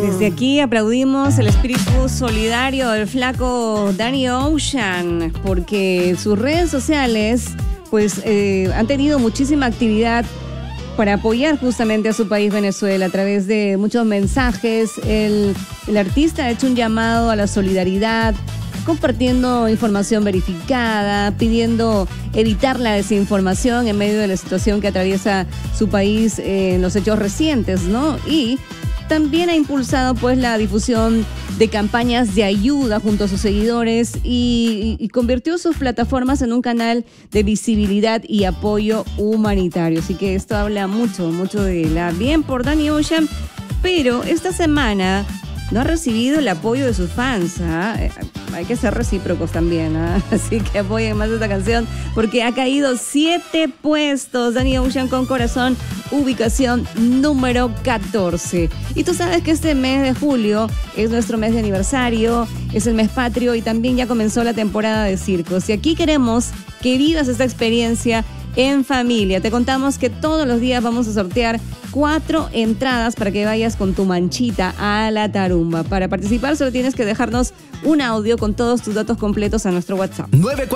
Desde aquí aplaudimos el espíritu solidario del flaco Danny Ocean, porque sus redes sociales pues han tenido muchísima actividad para apoyar justamente a su país Venezuela a través de muchos mensajes. El artista ha hecho un llamado a la solidaridad, compartiendo información verificada, pidiendo evitar la desinformación en medio de la situación que atraviesa su país en los hechos recientes, ¿no? Y también ha impulsado pues la difusión de campañas de ayuda junto a sus seguidores y convirtió sus plataformas en un canal de visibilidad y apoyo humanitario. Así que esto habla mucho de la bien por Danny Ocean, pero esta semana no ha recibido el apoyo de sus fans, ¿eh? Hay que ser recíprocos también, ¿eh? Así que apoyen más esta canción porque ha caído 7 puestos. Danny Ocean con Corazón, ubicación número 14. Y tú sabes que este mes de julio es nuestro mes de aniversario, es el mes patrio y también ya comenzó la temporada de circos. Y aquí queremos que vivas esta experiencia en familia. Te contamos que todos los días vamos a sortear 4 entradas para que vayas con tu manchita a la tarumba. Para participar solo tienes que dejarnos un audio con todos tus datos completos a nuestro WhatsApp.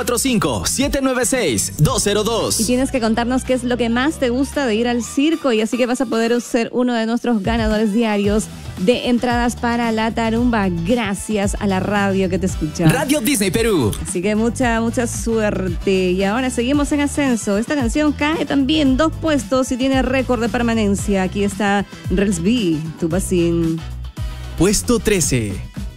945-796-202. Y tienes que contarnos qué es lo que más te gusta de ir al circo, y así que vas a poder ser uno de nuestros ganadores diarios de entradas para la tarumba gracias a la radio que te escucha. Radio Disney Perú. Así que mucha suerte. Y ahora seguimos en ascenso. Esta canción cae también 2 puestos y tiene récord de permanencia. Aquí está Rels B, Tu Basin. Puesto 13.